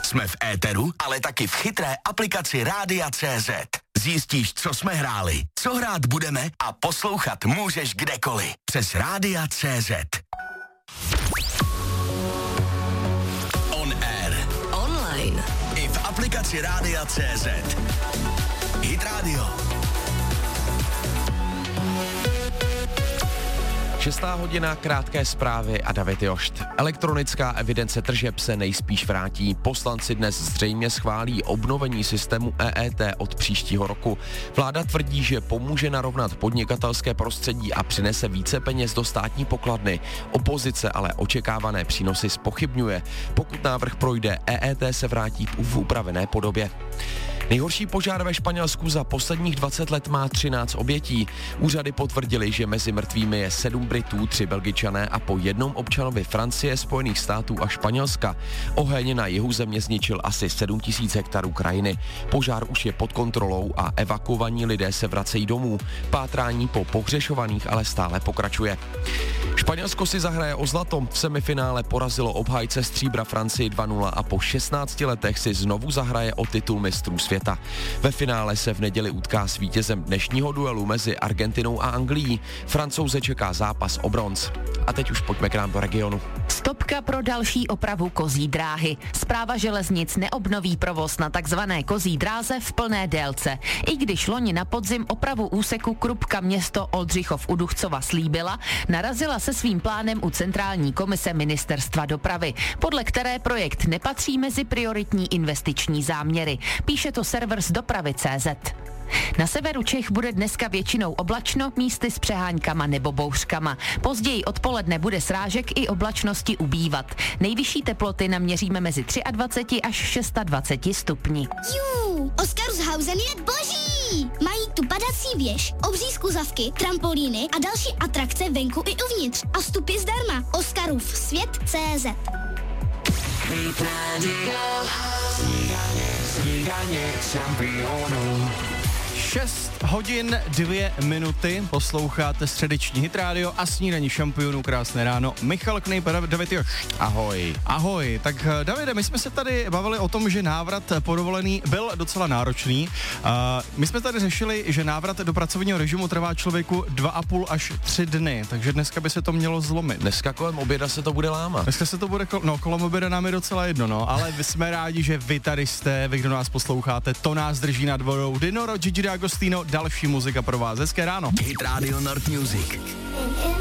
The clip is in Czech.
Jsme v éteru, ale taky v chytré aplikaci Rádia.cz. Zjistíš, co jsme hráli, co hrát budeme a poslouchat můžeš kdekoliv. Přes Rádia.cz. On air. Online. I v aplikaci Rádia.cz. Hit Radio. 6. hodina, krátké zprávy a David Jošt. Elektronická evidence tržeb se nejspíš vrátí. Poslanci dnes zřejmě schválí obnovení systému EET od příštího roku. Vláda tvrdí, že pomůže narovnat podnikatelské prostředí a přinese více peněz do státní pokladny. Opozice ale očekávané přínosy zpochybňuje. Pokud návrh projde, EET se vrátí v upravené podobě. Nejhorší požár ve Španělsku za posledních 20 let má 13 obětí. Úřady potvrdily, že mezi mrtvými je 7 Britů, 3 Belgičané a po jednom občanovi Francie, Spojených států a Španělska. Oheň na jihu země zničil asi 7 000 hektarů krajiny. Požár už je pod kontrolou a evakuovaní lidé se vracejí domů. Pátrání po pohřešovaných ale stále pokračuje. Španělsko si zahraje o zlato. V semifinále porazilo obhájce stříbra Francii 2-0 a po 16 letech si znovu zahraje o titul mistrů světa. Ve finále se v neděli utká s vítězem dnešního duelu mezi Argentinou a Anglií. Francouze čeká zápas o bronz. A teď už pojďme k nám do regionu. Stopka pro další opravu kozí dráhy. Správa železnic neobnoví provoz na takzvané kozí dráze v plné délce. I když loni na podzim opravu úseku Krupka město Oldřichov u Duchcova slíbila, narazila se svým plánem u centrální komise ministerstva dopravy, podle které projekt nepatří mezi prioritní investiční záměry. Píše to server z dopravy.cz. Na severu Čech bude dneska většinou oblačno, místy s přeháňkama nebo bouřkama. Později odpoledne bude srážek i oblačnosti ubývat. Nejvyšší teploty naměříme mezi 23 až 26 stupni. Oscarshausen je boží! Mají tu padací věž, obří skluzavky, trampolíny a další atrakce venku i uvnitř. A vstupy zdarma. Oscarův svět.cz. Snídaně šampionů. 6 hodin 2 minuty, posloucháte středeční Hit Radio a snídaní šampionů. Krásné ráno. Michal Knejp, David Jošt. Ahoj. Ahoj. Tak Davide, my jsme se tady bavili o tom, že návrat podovolený byl docela náročný. My jsme tady řešili, že návrat do pracovního režimu trvá člověku 2,5 až 3 dny, takže dneska by se to mělo zlomit. Dneska kolem oběda se to bude lámat. Dneska se to bude, kolem oběda nám je docela jedno, no, ale jsme rádi, že vy tady jste, vy, kdo nás posloucháte, to nás drží nad vodou. Dinoro, Gigi D'Agostino, další muzika pro vás. Hezké ráno. Hit Radio North Music.